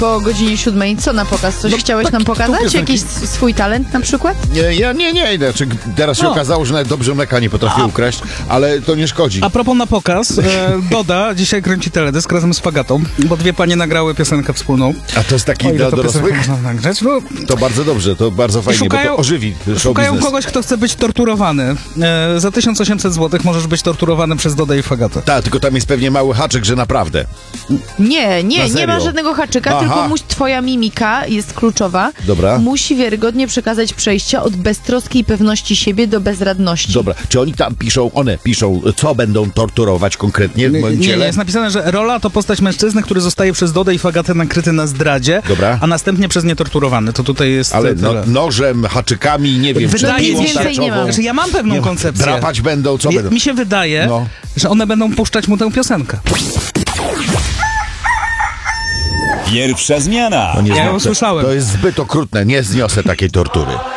po godzinie 7. Co na pokaz? Coś chciałeś nam pokazać? Jakiś swój talent na przykład? Nie. Znaczy, teraz się okazało, że nawet dobrze mleka nie potrafię ukraść, ale to nie szkodzi. A propos na pokaz, Doda dzisiaj kręci teledysk razem z Fagatą, bo dwie panie nagrały piosenkę wspólną. A to jest taki dla dorosłych? Można nagrać? No, To bardzo dobrze, to bardzo fajnie, bo to ożywi show szukają biznes. kogoś, kto chce być torturowany. Za 1800 zł możesz być torturowany przez Dodę i Fagatę. Tak, tylko tam jest pewnie mały haczyk, że naprawdę. Nie serio? ma żadnego haczyka, Aha. tylko twoja mimika jest kluczowa. Dobra. Musi wiarygodnie przekazać przejście od beztroski i pewności siebie do bezradności. Dobra, czy one piszą, co będą torturować konkretnie w moim Nie, ciele? jest napisane, że rola to postać mężczyzny, który zostaje przez Dodę i Fagatę nakryty na zdradzie, Dobra. a następnie przez nie torturowany. To tutaj jest Ale tyle. nożem, haczykami, nie wiem, czy Wydaje piłą mi się, więcej nie tarczową. mam. Znaczy, ja mam pewną koncepcję. Drapać będą, co będą? Mi się wydaje, No. że one będą puszczać mu tę piosenkę. Pierwsza zmiana. Nie Ja ją zniosę. słyszałem. To jest zbyt okrutne, nie zniosę takiej tortury.